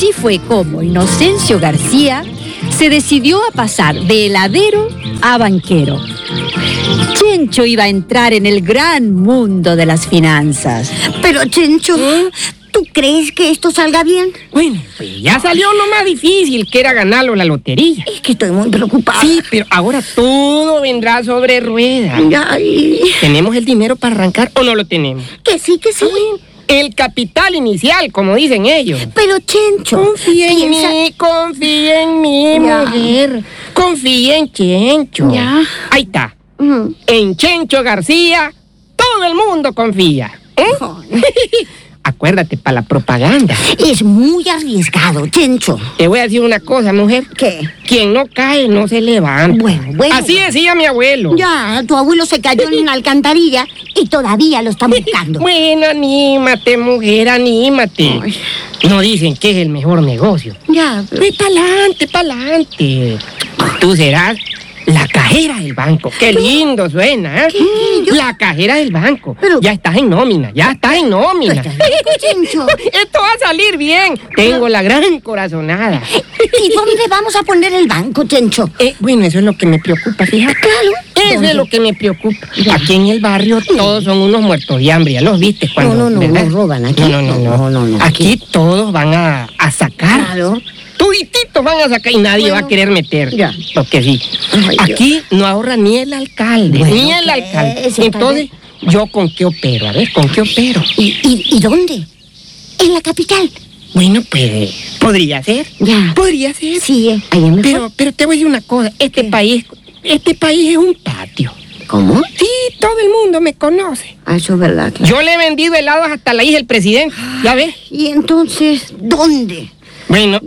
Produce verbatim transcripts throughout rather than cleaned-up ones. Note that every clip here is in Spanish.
así fue como Inocencio García se decidió a pasar de heladero a banquero. Chencho iba a entrar en el gran mundo de las finanzas. Pero, Chencho, ¿eh? ¿Tú crees que esto salga bien? Bueno, pues ya salió lo más difícil, que era ganarlo la lotería. Es que estoy muy preocupada. Sí, pero ahora todo vendrá sobre ruedas. Ay. ¿Tenemos el dinero para arrancar o no lo tenemos? Que sí, que sí. Ay, el capital inicial, como dicen ellos. Pero, Chencho, confía en piensa... mí, confía en mí, ya. mujer. Confía en Chencho. Ya. Ahí está. Mm. En Chencho García, todo el mundo confía. ¿Eh? Oh. Acuérdate, para la propaganda. Es muy arriesgado, Chencho. Te voy a decir una cosa, mujer. ¿Qué? Quien no cae, no se levanta. Bueno, bueno. Así decía mi abuelo. Ya, tu abuelo se cayó en una alcantarilla y todavía lo está buscando. Bueno, anímate, mujer, anímate. Ay. No dicen que es el mejor negocio. Ya. Pues pa'lante, pa'lante. Tú serás la cajera del banco. Qué lindo suena, ¿eh? ¿Qué? Yo... La cajera del banco. Pero... Ya estás en nómina, ya estás en nómina. Pero estás loco, Chencho. Esto va a salir bien. Tengo la gran corazonada. ¿Y dónde vamos a poner el banco, Chencho? Eh, bueno, eso es lo que me preocupa, fíjate. Claro. Eso ¿Dónde? es lo que me preocupa. Ya. Aquí en el barrio todos son unos muertos de hambre. ¿Ya los viste cuando? No, no, no, ¿verdad? no roban aquí. No, no, no. no. No, no, no. Aquí todos van a, a sacar. Claro. Tudititos van a sacar y nadie Bueno, va a querer meter. ya. Porque sí. Ay, Aquí no ahorra ni el alcalde, Bueno, ni el ¿qué? alcalde. Ese Entonces, ¿yo con qué opero? A ver, ¿con qué opero? ¿Y, y, ¿Y dónde? ¿En la capital? Bueno, pues, podría ser. Ya. Podría ser. Sí, eh, ahí es mejor. Pero, pero te voy a decir una cosa. Este ¿Qué? país, este país es un patio. ¿Cómo? Sí, todo el mundo me conoce. Ah, eso es verdad. Que... Yo le he vendido helados hasta la hija del presidente. ¿Ya ves? ¿Y entonces dónde? Bueno,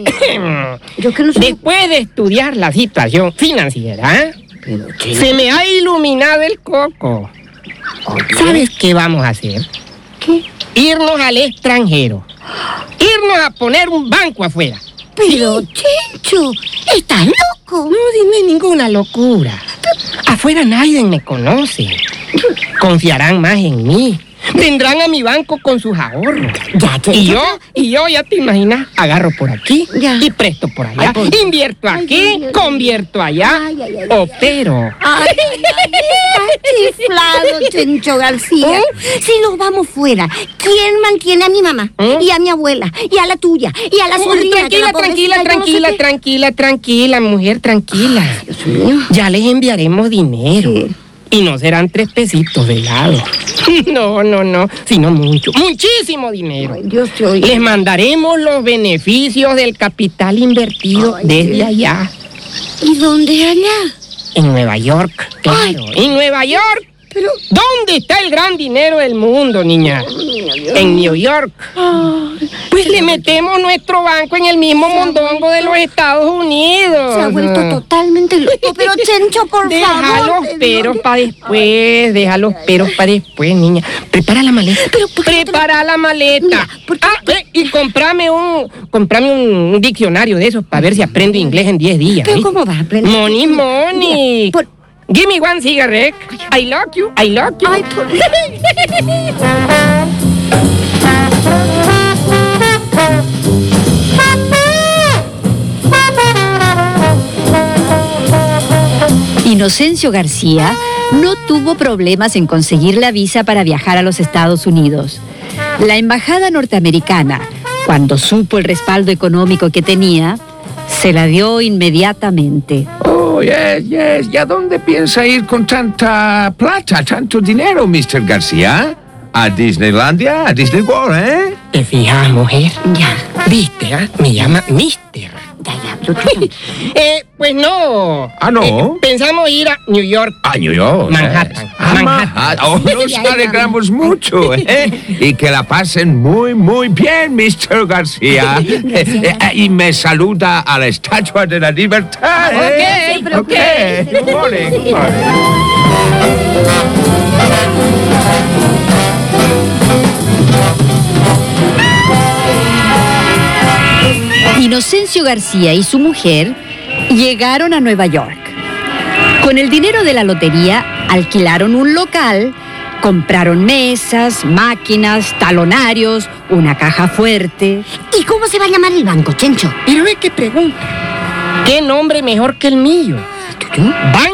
Yo que no sé. después de estudiar la situación financiera, Pero, Chencho. se me ha iluminado el coco. ¿Sabes qué vamos a hacer? ¿Qué? Irnos al extranjero. Irnos a poner un banco afuera. Pero, Chencho, ¿estás loco? No, si no es ninguna locura. Afuera nadie me conoce. Confiarán más en mí. Vendrán a mi banco con sus ahorros. Ya, Chencho. Y yo, y yo, ya te imaginas, agarro por aquí Ya. y presto por allá. Ay, por- Invierto aquí, Ay, ay, ay, convierto allá, Ay, ay, ay, opero. Ay, ay, ay, estás chiflado, Chencho García. ¿Eh? Si nos vamos fuera, ¿quién mantiene a mi mamá? ¿Eh? Y a mi abuela, y a la tuya, y a la Uy, sobrina. que tranquila, la pobrecita, tranquila, yo no sé tranquila, qué. tranquila, tranquila, mujer, tranquila. Dios mío. Ya les enviaremos dinero. Sí. Y no serán tres pesitos de helado. No, no, no, sino mucho, muchísimo dinero. Ay, Dios te oiga. Les mandaremos los beneficios del capital invertido Ay, desde Dios. allá. ¿Y dónde allá? En Nueva York, claro. En Nueva York. Pero... ¿Dónde está el gran dinero del mundo, niña? En New York. Pues le metemos nuestro banco en el mismo mondongo de los Estados Unidos. Se ha vuelto totalmente loco. Pero, Chencho, por Deja favor. los te peros digo. para después, deja los peros para después, niña. Prepara la maleta. Pero, ¿por qué no te Prepara la maleta. Mira, ¿por qué Ah, ve, y comprame un, comprame un, un diccionario de esos para ver si aprendo inglés en diez días. ¿Pero ¿viste? cómo vas a aprender? Money, money. Mira, por- Give me one cigarette. I love you. I love you. Ay, por... Inocencio García no tuvo problemas en conseguir la visa para viajar a los Estados Unidos. La embajada norteamericana, cuando supo el respaldo económico que tenía, se la dio inmediatamente. Oh, yes, yes. ¿Y a dónde piensa ir con tanta plata, tanto dinero, mister García? ¿A Disneylandia? ¿A Disney World, eh? ¿Te fijas, mujer? Ya, ¿Viste, ah? Me llama Mister. ya, ya. Pero tú- Eh, pues no. Ah, ¿no? Eh, pensamos ir a New York. A New York. Manhattan. eh. Ah, Manhattan. Manhattan. Oh, nos Ya, ya. alegramos mucho, ¿eh? Y que la pasen muy, muy bien, mister García. Eh, eh, y me saluda a la Estatua de la Libertad, ¿eh? Ok, Ok. Good morning, good morning. Inocencio García y su mujer llegaron a Nueva York. Con el dinero de la lotería alquilaron un local Compraron mesas, máquinas, talonarios, una caja fuerte. ¿Y cómo se va a llamar el banco, Chencho? Pero es que pregunto, ¿qué nombre mejor que el mío? Banco